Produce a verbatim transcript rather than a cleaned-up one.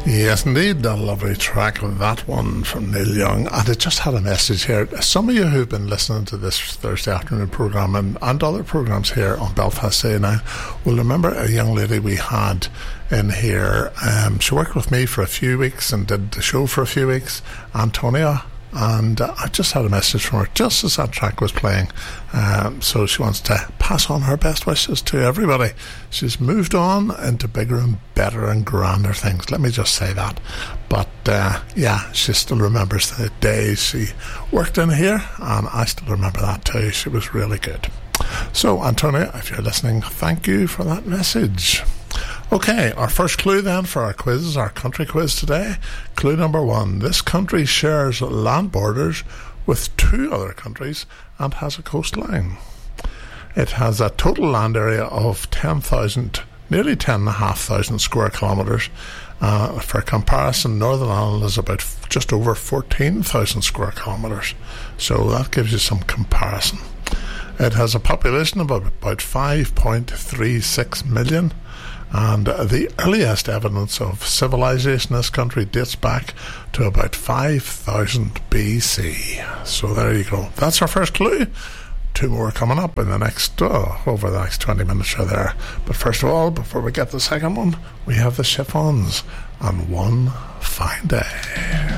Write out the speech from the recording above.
Yes, indeed, a lovely track of that one from Neil Young. And it just had a message here. Some of you who've been listening to this Thursday afternoon programme and, and other programmes here on Belfast C nine will remember a young lady we had in here. Um, she worked with me for a few weeks and did the show for a few weeks, Antonia. And uh, I just had a message from her just as that track was playing. Um, so she wants to pass on her best wishes to everybody. She's moved on into bigger and better and grander things. Let me just say that. But uh, yeah, she still remembers the days she worked in here, and I still remember that too. She was really good. So, Antonia, if you're listening, thank you for that message. Okay, our first clue then for our quiz, our country quiz today. Clue number one. This country shares land borders with two other countries and has a coastline. It has a total land area of ten thousand, nearly ten thousand five hundred square kilometres. Uh, for comparison, Northern Ireland is about f- just over fourteen thousand square kilometres. So that gives you some comparison. It has a population of about five point three six million. And the earliest evidence of civilization in this country dates back to about five thousand B C. So there you go. That's our first clue. Two more coming up in the next, oh, over the next twenty minutes or there. But first of all, before we get the second one, we have the Chiffons on One Fine Day.